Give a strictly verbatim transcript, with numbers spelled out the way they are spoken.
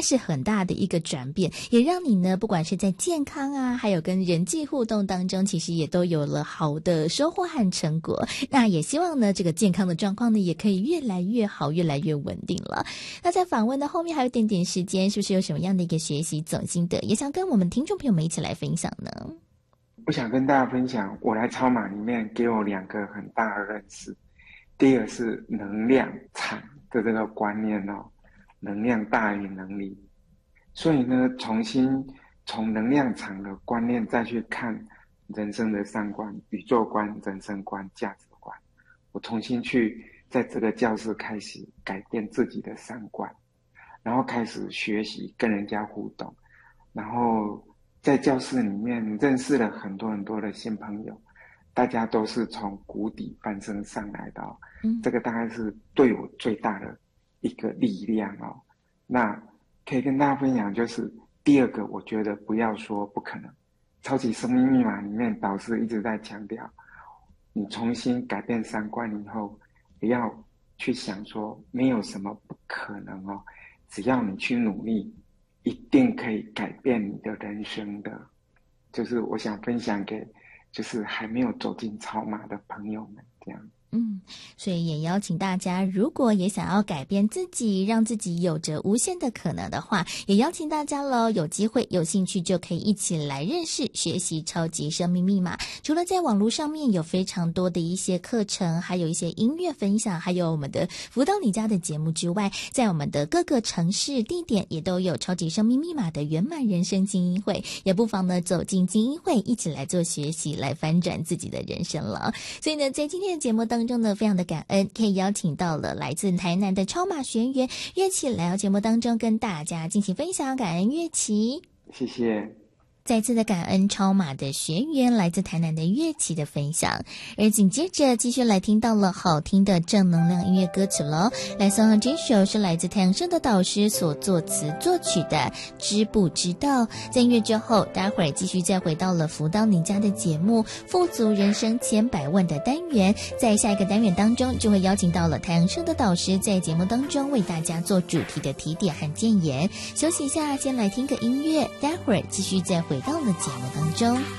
该是很大的一个转变，也让你呢不管是在健康啊还有跟人际互动当中，其实也都有了好的收获和成果。那也希望呢这个健康的状况呢也可以越来越好，越来越稳定了。那在访问的后面还有一点点时间，是不是有什么样的一个学习总心得也想跟我们听众朋友们一起来分享呢？ 我想跟大家分享，我来超马里面给我两个很大的认识。第一个是能量场的这个观念哦，能量大于能力。所以呢，重新从能量场的观念再去看人生的三观、宇宙观、人生观、价值观。我重新去在这个教室开始改变自己的三观，然后开始学习跟人家互动，然后在教室里面认识了很多很多的新朋友，大家都是从谷底翻身上来的哦。嗯，这个大概是对我最大的一个力量哦。那可以跟大家分享，就是第二个，我觉得不要说不可能。超级生命密码里面导师一直在强调，你重新改变三观以后，不要去想说没有什么不可能哦，只要你去努力，一定可以改变你的人生的。就是我想分享给就是还没有走进超马的朋友们这样。 嗯，所以也邀请大家，如果也想要改变自己，让自己有着无限的可能的话，也邀请大家咯，有机会有兴趣就可以一起来认识学习超级生命密码。除了在网络上面有非常多的一些课程，还有一些音乐分享，还有我们的辅导你家的节目之外，在我们的各个城市地点也都有超级生命密码的圆满人生精英会，也不妨呢走进精英会，一起来做学习，来翻转自己的人生了。所以呢，在今天的节目当中当中呢，非常的感恩，可以邀请到了来自台南的超马学员乐琪来到节目当中跟大家进行分享，感恩乐琪， 谢谢。 再次的感恩超马的学员来自台南的乐器的分享，而紧接着继续来听到了好听的正能量音乐歌曲咯。来送上这首是来自太阳升的导师所作词作曲的知不知道。在音乐之后，待会儿继续再回到了辅导你家的节目富足人生千百万的单元，在下一个单元当中就会邀请到了太阳升的导师在节目当中为大家做主题的提点和建言。休息一下，先来听个音乐，待会儿继续再回到了节目当中。